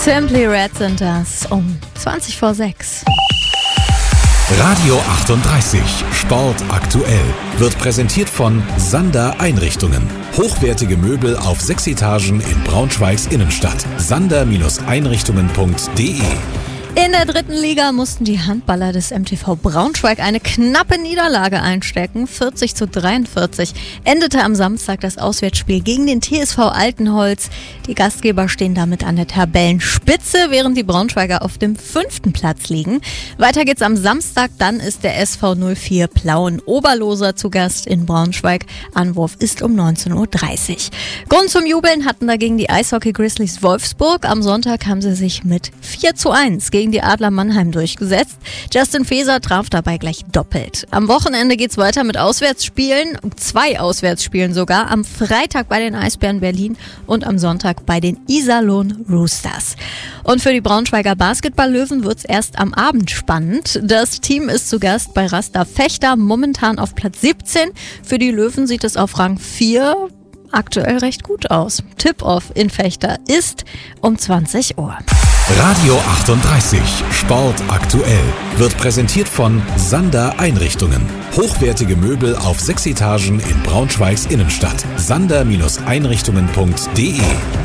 Simply Red sind das um 20 vor 6. Radio 38 Sport aktuell wird präsentiert von Sander Einrichtungen. Hochwertige Möbel auf 6 Etagen in Braunschweigs Innenstadt. sander-einrichtungen.de. In der 3. Liga mussten die Handballer des MTV Braunschweig eine knappe Niederlage einstecken. 40:43 endete am Samstag das Auswärtsspiel gegen den TSV Altenholz. Die Gastgeber stehen damit an der Tabellenspitze, während die Braunschweiger auf dem 5. Platz liegen. Weiter geht's am Samstag, dann ist der SV 04 Plauen Oberloser zu Gast in Braunschweig. Anwurf ist um 19:30 Uhr. Grund zum Jubeln hatten dagegen die Eishockey Grizzlies Wolfsburg. Am Sonntag haben sie sich mit 4:1 gegen die Adler Mannheim durchgesetzt. Justin Feser traf dabei gleich doppelt. Am Wochenende geht's weiter mit Auswärtsspielen, 2 Auswärtsspielen sogar. Am Freitag bei den Eisbären Berlin und am Sonntag bei den Iserlohn Roosters. Und für die Braunschweiger Basketball-Löwen wird's erst am Abend spannend. Das Team ist zu Gast bei Rasta Fechter, momentan auf Platz 17. Für die Löwen sieht es auf Rang 4 aktuell recht gut aus. Tip-Off in Fechter ist um 20 Uhr. Radio 38 Sport aktuell wird präsentiert von Sander Einrichtungen. Hochwertige Möbel auf 6 Etagen in Braunschweigs Innenstadt. sander-einrichtungen.de